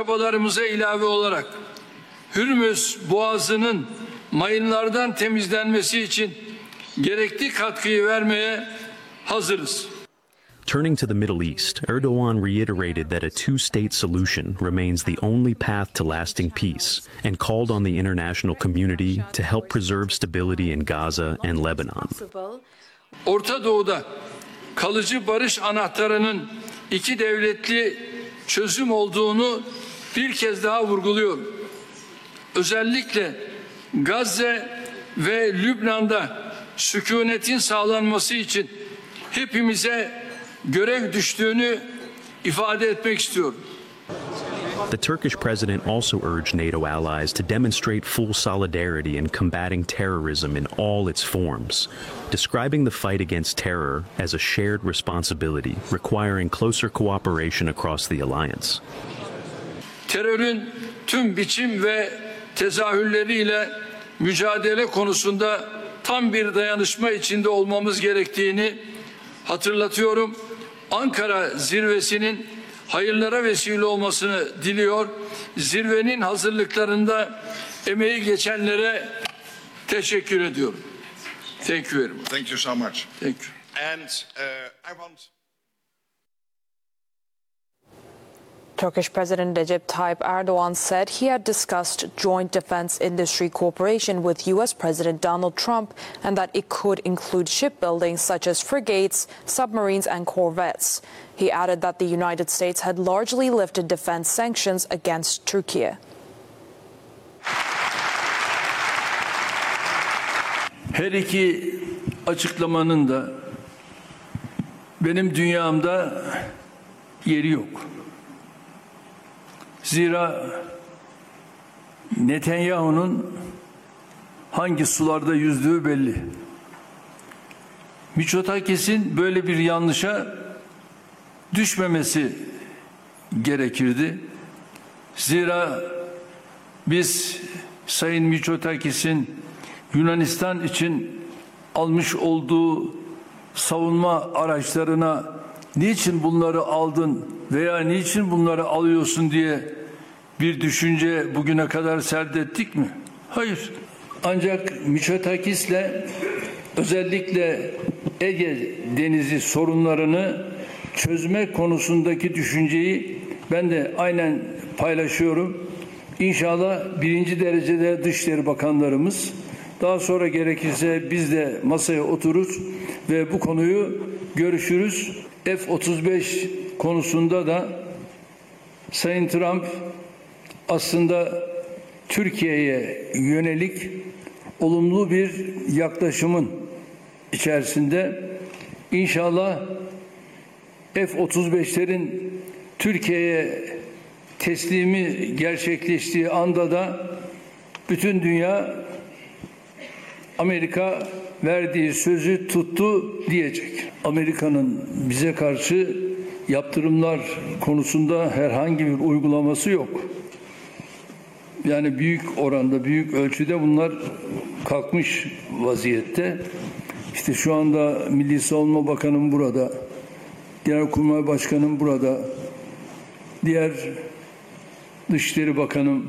çabalarımıza ilave olarak Hürmüz Boğazı'nın mayınlardan temizlenmesi için gerekli katkıyı vermeye hazırız. Turning to the Middle East, Erdogan reiterated that a two-state solution remains the only path to lasting peace and called on the international community to help preserve stability in Gaza and Lebanon. Orta Doğu'da kalıcı barış anahtarının iki devletli çözüm olduğunu bir kez daha vurguluyorum. Özellikle Gazze ve Lübnan'da sükunetin sağlanması için hepimize görev düştüğünü ifade etmek istiyorum. The Turkish president also urged NATO allies to demonstrate full solidarity in combating terrorism in all its forms, describing the fight against terror as a shared responsibility, requiring closer cooperation across the alliance. Terörün tüm biçim ve tezahürleriyle mücadele konusunda tam bir dayanışma içinde olmamız gerektiğini hatırlatıyorum. Ankara zirvesinin hayırlara vesile olmasını diliyor. Zirvenin hazırlıklarında emeği geçenlere teşekkür ediyorum. Thank you very much. Thank you so much. Thank you. And I want... Turkish President Recep Tayyip Erdogan said he had discussed joint defense industry cooperation with U.S. President Donald Trump and that it could include shipbuilding such as frigates, submarines and corvettes. He added that the United States had largely lifted defense sanctions against Turkey. Her iki açıklamanın da benim dünyamda yeri yok. Zira Netanyahu'nun hangi sularda yüzdüğü belli. Mitsotakis'in böyle bir yanlışa düşmemesi gerekirdi. Zira biz Sayın Mitsotakis'in Yunanistan için almış olduğu savunma araçlarına niçin bunları aldın veya niçin bunları alıyorsun diye bir düşünce bugüne kadar serdettik mi? Hayır. Ancak Mitsotakis'le özellikle Ege Denizi sorunlarını çözme konusundaki düşünceyi ben de aynen paylaşıyorum. İnşallah birinci derecede Dışişleri Bakanlarımız, daha sonra gerekirse biz de masaya oturur ve bu konuyu görüşürüz. F-35 konusunda da Sayın Trump aslında Türkiye'ye yönelik olumlu bir yaklaşımın içerisinde. İnşallah F-35'lerin Türkiye'ye teslimi gerçekleştiği anda da bütün dünya Amerika verdiği sözü tuttu diyecek. Amerika'nın bize karşı yaptırımlar konusunda herhangi bir uygulaması yok. Yani büyük oranda, büyük ölçüde bunlar kalkmış vaziyette. İşte şu anda Milli Savunma Bakanım burada, Genelkurmay Başkanım burada, diğer Dışişleri Bakanım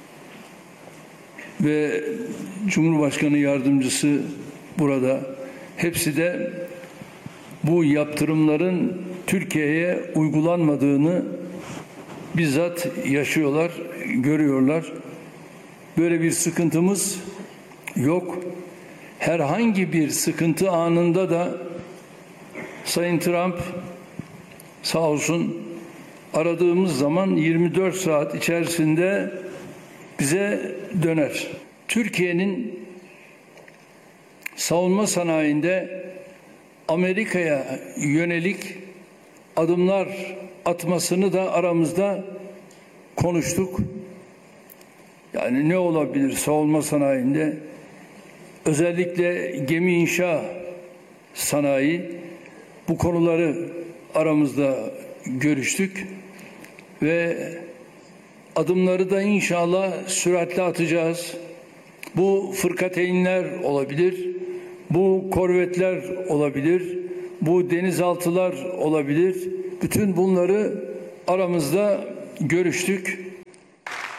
ve Cumhurbaşkanı Yardımcısı burada. Hepsi de bu yaptırımların Türkiye'ye uygulanmadığını bizzat yaşıyorlar, görüyorlar. Böyle bir sıkıntımız yok. Herhangi bir sıkıntı anında da Sayın Trump sağ olsun aradığımız zaman 24 saat içerisinde bize döner. Türkiye'nin savunma sanayinde Amerika'ya yönelik adımlar atmasını da aramızda konuştuk. Yani ne olabilir savunma sanayinde? Özellikle gemi inşa sanayi, bu konuları aramızda görüştük ve adımları da inşallah süratle atacağız. Bu fırkateynler olabilir, bu korvetler olabilir, bu denizaltılar olabilir. Bütün bunları aramızda görüştük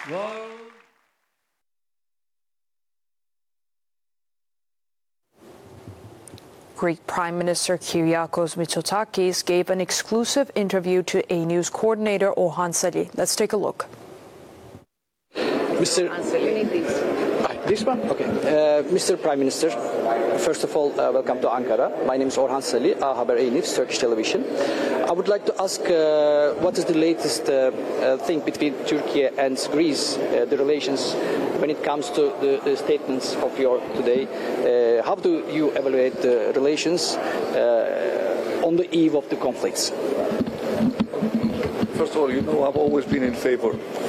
Var Greek Prime Minister Kyriakos Mitsotakis gave an exclusive interview to A News coordinator Orhan Sali. Let's take a look. This one? Okay. Mr. Prime Minister, first of all, welcome to Ankara. My name is Orhan Sali, Haber A News, Turkish television. I would like to ask what is the latest thing between Turkey and Greece, the relations when it comes to the statements of your today. How do you evaluate the relations on the eve of the conflicts? First of all, you know, I've always been in favor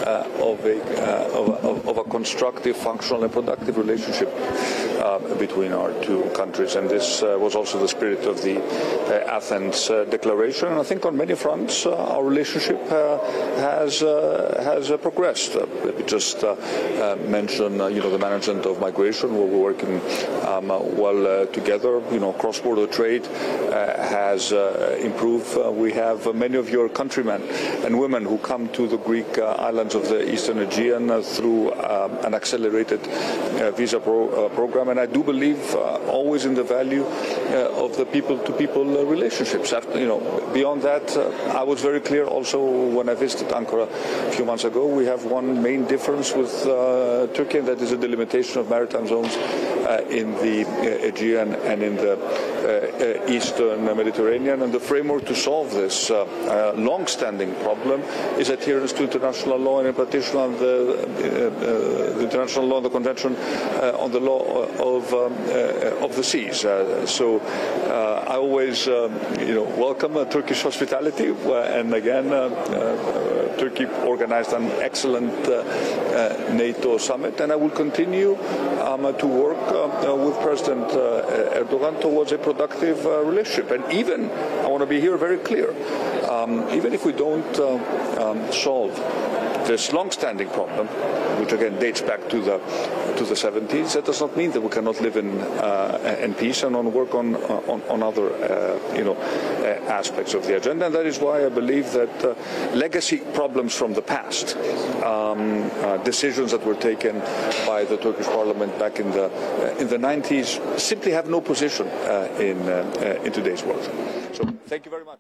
of a constructive, functional and productive relationship between our two countries, and this was also the spirit of the Athens Declaration. And I think on many fronts our relationship has progressed. Let me just mention, the management of migration, where we're working well together. Cross-border trade has improved. We have many of your countrymen and women who come to the Greek islands of the Eastern Aegean through an accelerated visa program, and I do believe always in the value of the people-to-people relationships. Beyond that, I was very clear also when I visited Ankara a few months ago. We have one main difference with Turkey, and that is the delimitation of maritime zones in the Aegean and in the Eastern Mediterranean, and the framework to solve this long-standing problem is adherence to international law, and in particular the international law, the Convention on the Law of the Seas. So I always, welcome Turkish hospitality, and again, Turkey organized an excellent NATO summit, and I will continue to work with President Erdogan towards a productive relationship. And even, I want to be here very clear, even if we don't solve this long-standing problem, which again dates back to the 70s, that does not mean that we cannot live in peace and work on other aspects of the agenda. And that is why I believe that legacy problems from the past, decisions that were taken by the Turkish Parliament back in the 90s, simply have no position in today's world. So thank you very much.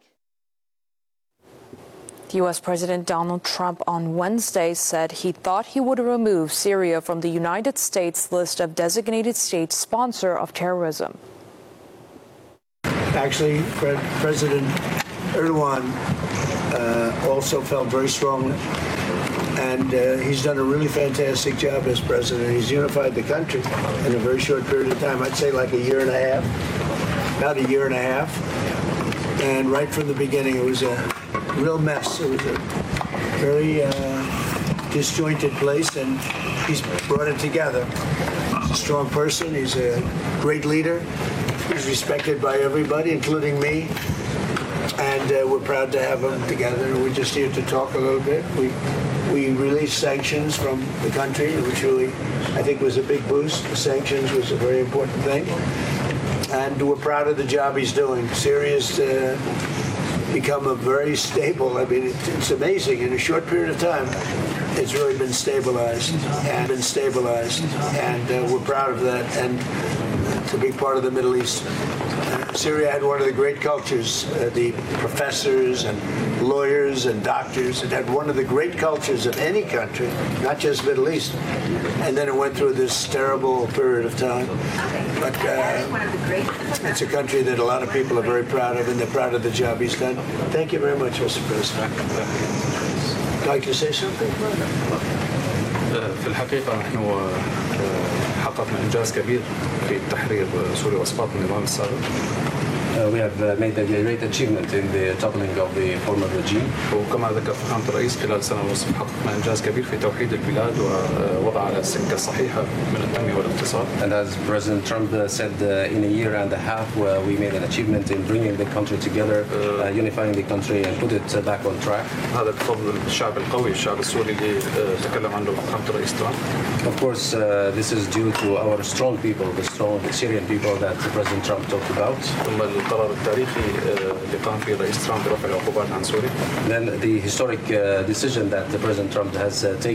U.S. President Donald Trump on Wednesday said he thought he would remove Syria from the United States list of designated state sponsor of terrorism. Actually, President Erdogan also felt very strongly, and he's done a really fantastic job as president. He's unified the country in a very short period of time. I'd say like a year and a half, about a year and a half. And right from the beginning, it was a real mess. It was a very disjointed place, and he's brought it together. He's a strong person. He's a great leader. He's respected by everybody, including me. And we're proud to have him together. We're just here to talk a little bit. We released sanctions from the country, which really, I think, was a big boost. The sanctions was a very important thing. And we're proud of the job he's doing. Syria's become a very stable, it's amazing. In a short period of time, it's really been stabilized. And we're proud of that. And it's a big part of the Middle East. Syria had one of the great cultures, the professors and lawyers and doctors. It had one of the great cultures of any country, not just Middle East. And then it went through this terrible period of time. But it's a country that a lot of people are very proud of, and they're proud of the job he's done. Thank you very much, Mr. President. Would you like to say something? في الحقيقة نحن حققنا إنجاز كبير في تحرير سوريا وإسقاط النظام السابق. We have made a great achievement in the toppling of the former regime. وكما ذكر فخامة الرئيس خلال سنة ونصف حققنا إنجاز كبير في توحيد البلاد ووضع على السكة الصحيحة من التنمية والاقتصاد. And as President Trump said, in a year and a half, we made an achievement in bringing the country together, unifying the country and put it back on track. هذا بفضل الشعب القوي، الشعب السوري اللي تكلم عنه فخامة الرئيس ترامب. Of course, this is due to our strong people, the strong Syrian people that President Trump talked about. القرار التاريخي اللي قام فيه الرئيس ترامب برفع العقوبات عن سوريا. Then the historic decision that President Trump has taken